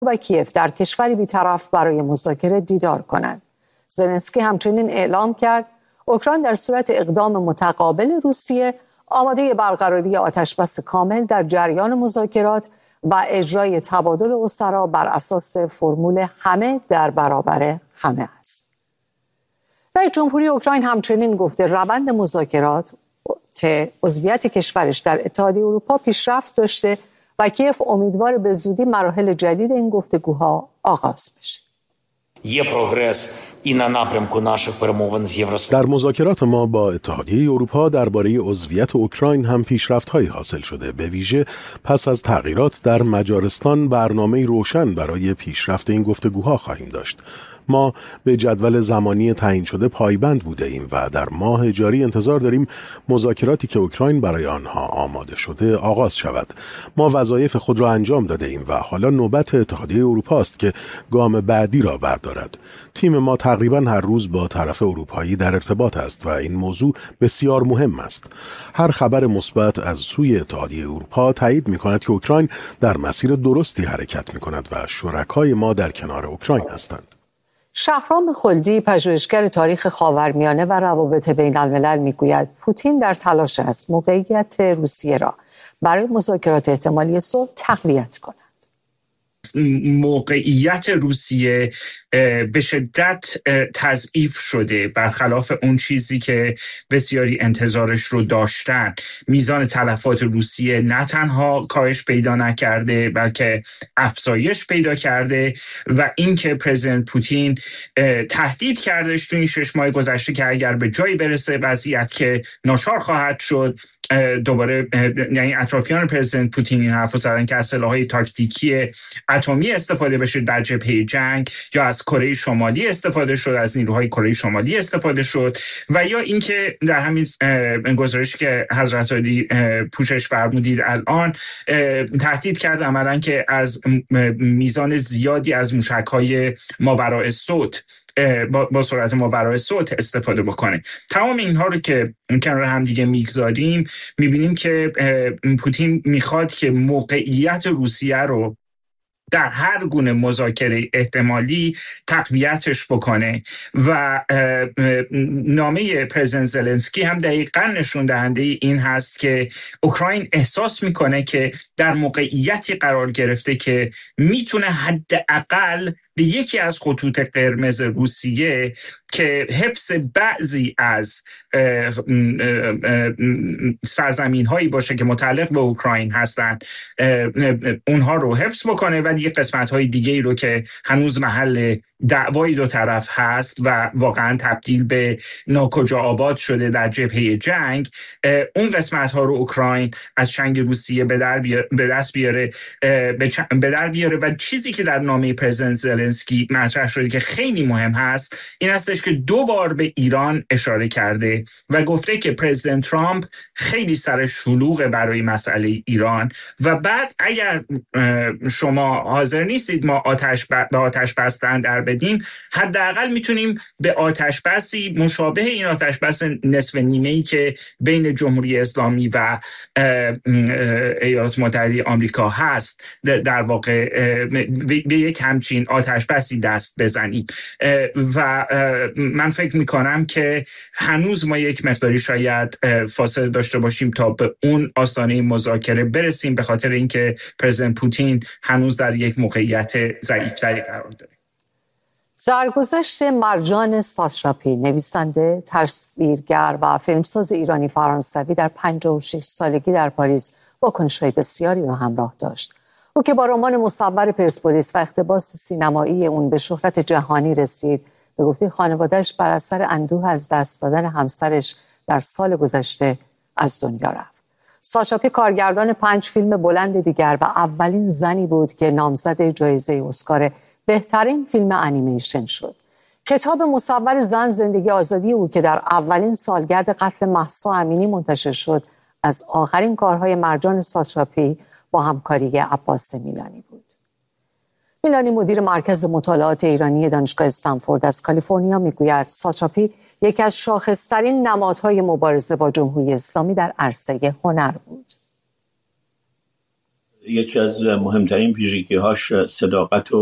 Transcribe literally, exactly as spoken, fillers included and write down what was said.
و کیف در کشوری بی‌طرف برای مذاکره دیدار کنند. زلنسکی همچنین اعلام کرد اوکراین در صورت اقدام متقابل روسیه آماده برقراری آتشبس کامل در جریان مذاکرات و اجرای تبادل اسرا بر اساس فرمول همه در برابر همه است. رئیس جمهوری اوکراین همچنین گفته روند مذاکرات عضویت کشورش در اتحادیه اروپا پیشرفت داشته و کیف امیدوار به زودی مراحل جدید این گفتگوها آغاز بشه. در مذاکرات ما با اتحادیه اروپا درباره عضویت اوکراین هم پیشرفت‌هایی حاصل شده. به ویژه پس از تغییرات در مجارستان برنامه روشن برای پیشرفت این گفتگوها خواهیم داشت. ما به جدول زمانی تعیین شده پایبند بوده ایم و در ماه جاری انتظار داریم مذاکراتی که اوکراین برای آنها آماده شده آغاز شود. ما وظایف خود را انجام داده ایم و حالا نوبت اتحادیه اروپا است که گام بعدی را بردارد. تیم ما تقریبا هر روز با طرف اروپایی در ارتباط است و این موضوع بسیار مهم است. هر خبر مثبت از سوی اتحادیه اروپا تایید می‌کند که اوکراین در مسیر درستی حرکت می‌کند و شرکای ما در کنار اوکراین هستند. شهرام خلدی پژوهشگر تاریخ خاورمیانه و روابط بین الملل میگوید پوتین در تلاش است موقعیت روسیه را برای مذاکرات احتمالی صلح تقویت کند. موقعیت روسیه به شدت تضعیف شده برخلاف اون چیزی که بسیاری انتظارش رو داشتن. میزان تلفات روسیه نه تنها کاهش پیدا نکرده بلکه افزایش پیدا کرده و اینکه پرزیدنت پوتین تهدید کردش تو این شش ماه گذشته که اگر به جایی برسه وضعیت که ناچار خواهد شد دوباره، یعنی اطرافیان پرزیدنت پوتین این حرفو زدن که از سلاح‌های تاکتیکی اتمی استفاده بشه در جبهه جنگ، یا از کره شمالی استفاده شد، از نیروهای کره شمالی استفاده شد، و یا اینکه در همین گزارشی که حضرت علی پوشش فرمودید الان تهدید کرد عملاً که از میزان زیادی از موشک‌های ماوراء صوت با, با سرعت ماوراء صوت استفاده بکنه. تمام اینها رو که کنار هم دیگه میگذاریم میبینیم که پوتین میخواد که موقعیت روسیه رو در هر گونه مذاکره احتمالی تقویتش بکنه و نامه پرزیدنت زلنسکی هم دقیقاً نشون دهنده این هست که اوکراین احساس میکنه که در موقعیتی قرار گرفته که میتونه حداقل به یکی از خطوط قرمز روسیه که حفظ بعضی از سرزمین هایی باشه که متعلق به اوکراین هستند اونها رو حفظ بکنه و دیگه قسمت های دیگه رو که هنوز محل دعوای دو طرف هست و واقعا تبدیل به ناکجا آباد شده در جبهه جنگ، اون قسمت ها رو اوکراین از چنگ روسیه به در بیاره، به دست بیاره به در بیاره و چیزی که در نامه پرزیدنت زلنسکی مطرح شده که خیلی مهم هست این هستش که دو بار به ایران اشاره کرده و گفته که پرزیدنت ترامپ خیلی سر شلوغ برای مسئله ایران و بعد اگر شما حاضر نیستید ما آتش به آتش بستن در بدیم، حداقل میتونیم به آتش بسی مشابه این آتش بس نصف نیمه‌ای که بین جمهوری اسلامی و ایالات متحده آمریکا هست در واقع به یک همچین آتش بسی دست بزنیم. و من فکر میکنم که هنوز ما یک مقداری شاید فاصله داشته باشیم تا به اون آستانه مذاکره برسیم، به خاطر اینکه پرزیدنت پوتین هنوز در یک موقعیت ضعیف‌تری قرار داره. سرگذشت مرجان ساتراپی، نویسنده، تصویرگر و فیلمساز ایرانی فرانسوی در پنجاه و شش سالگی در پاریس واکنش‌های بسیاری را همراه داشت. او که با رمان مصور پرسپولیس و اقتباس سینمایی اون به شهرت جهانی رسید، به گفته خانواده‌اش بر اثر اندوه از دست دادن همسرش در سال گذشته از دنیا رفت. ساتراپی کارگردان پنج فیلم بلند دیگر و اولین زنی بود که نامزد جایزه اسکار بهترین فیلم انیمیشن شد. کتاب مصور زن زندگی آزادی او که در اولین سالگرد قتل مهسا امینی منتشر شد، از آخرین کارهای مرجان ساتراپی با همکاری عباس میلانی بود. میلانی مدیر مرکز مطالعات ایرانی دانشگاه استنفورد از کالیفرنیا میگوید ساتراپی یکی از شاخص‌ترین نمادهای مبارزه با جمهوری اسلامی در عرصه هنر بود. یکی از مهمترین ویژگی‌هاش صداقت و